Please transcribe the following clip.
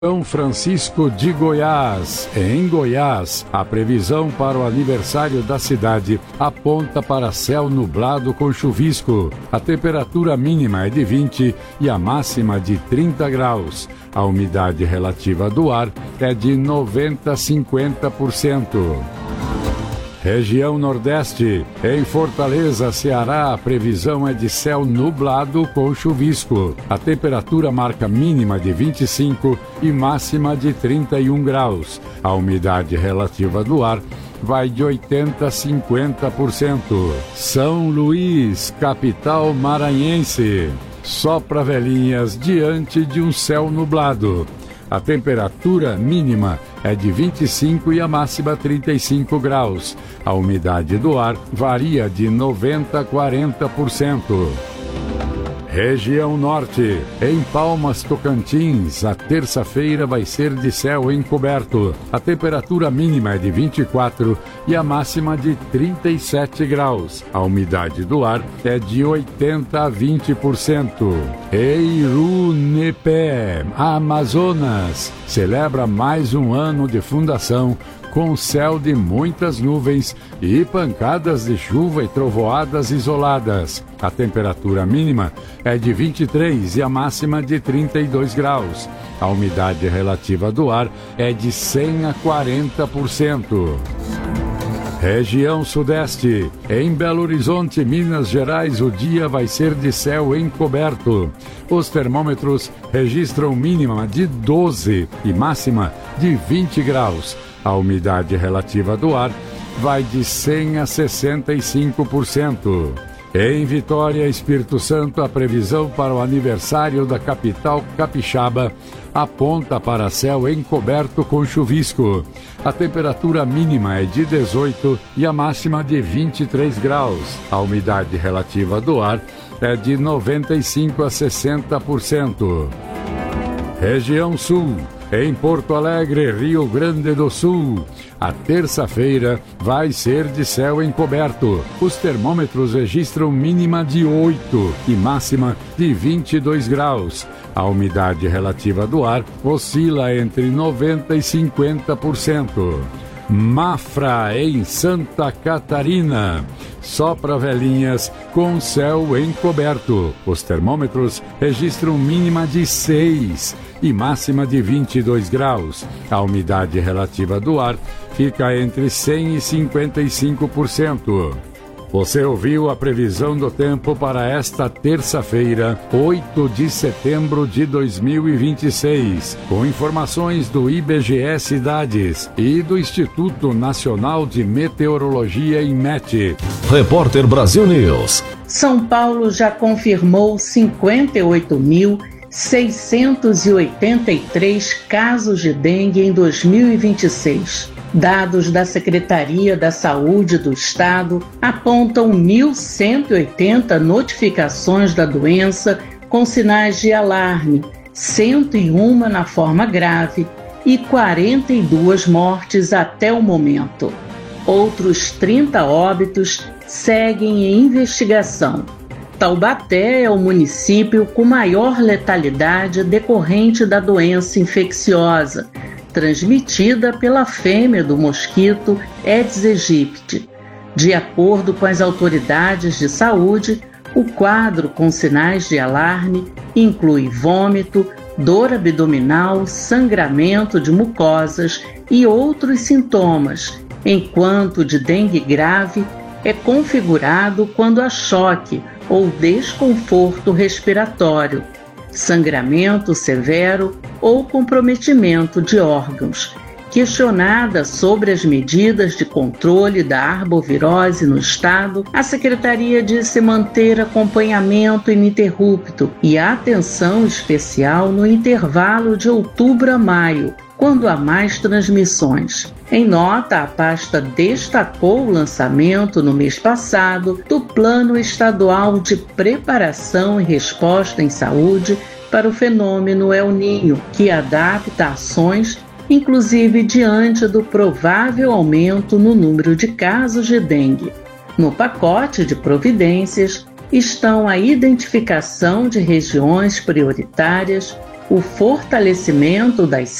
São Francisco de Goiás. Em Goiás, a previsão para o aniversário da cidade aponta para céu nublado com chuvisco. A temperatura mínima é de 20 e a máxima de 30 graus. A umidade relativa do ar é de 90 a 50%. Região Nordeste. Em Fortaleza, Ceará, a previsão é de céu nublado com chuvisco. A temperatura marca mínima de 25 e máxima de 31 graus. A umidade relativa do ar vai de 80 a 50%. São Luís, capital maranhense. Sopra velhinhas diante de um céu nublado. A temperatura mínima é de 25 e a máxima 35 graus. A umidade do ar varia de 90 a 40%. Região Norte. Em Palmas, Tocantins, a terça-feira vai ser de céu encoberto. A temperatura mínima é de 24 e a máxima de 37 graus. A umidade do ar é de 80 a 20%. Eirunepé, Amazonas, celebra mais um ano de fundação com céu de muitas nuvens e pancadas de chuva e trovoadas isoladas. A temperatura mínima é de 23 e a máxima de 32 graus. A umidade relativa do ar é de 100 a 40%. Região Sudeste. Em Belo Horizonte, Minas Gerais, o dia vai ser de céu encoberto. Os termômetros registram mínima de 12 e máxima de 20 graus. A umidade relativa do ar vai de 100 a 65%. Em Vitória, Espírito Santo, a previsão para o aniversário da capital capixaba aponta para céu encoberto com chuvisco. A temperatura mínima é de 18 e a máxima de 23 graus. A umidade relativa do ar é de 95 a 60%. Região Sul. Em Porto Alegre, Rio Grande do Sul, a terça-feira vai ser de céu encoberto. Os termômetros registram mínima de 8 e máxima de 22 graus. A umidade relativa do ar oscila entre 90 e 50%. Mafra, em Santa Catarina. Sopra velhinhas com céu encoberto. Os termômetros registram mínima de 6 e máxima de 22 graus. A umidade relativa do ar fica entre 100 e 55%. Você ouviu a previsão do tempo para esta terça-feira, 8 de setembro de 2026, com informações do IBGE Cidades e do Instituto Nacional de Meteorologia, INMET. Repórter Brasil News. São Paulo já confirmou 58.683 casos de dengue em 2026. Dados da Secretaria da Saúde do Estado apontam 1.180 notificações da doença com sinais de alarme, 101 na forma grave e 42 mortes até o momento. Outros 30 óbitos seguem em investigação. Taubaté é o município com maior letalidade decorrente da doença infecciosa, transmitida pela fêmea do mosquito Aedes aegypti. De acordo com as autoridades de saúde, o quadro com sinais de alarme inclui vômito, dor abdominal, sangramento de mucosas e outros sintomas, enquanto o de dengue grave é configurado quando há choque ou desconforto respiratório, sangramento severo ou comprometimento de órgãos. Questionada sobre as medidas de controle da arbovirose no estado, a Secretaria disse manter acompanhamento ininterrupto e atenção especial no intervalo de outubro a maio, quando há mais transmissões. Em nota, a pasta destacou o lançamento no mês passado do Plano Estadual de Preparação e Resposta em Saúde para o fenômeno El Niño, que adapta ações, inclusive diante do provável aumento no número de casos de dengue. No pacote de providências estão a identificação de regiões prioritárias, o fortalecimento das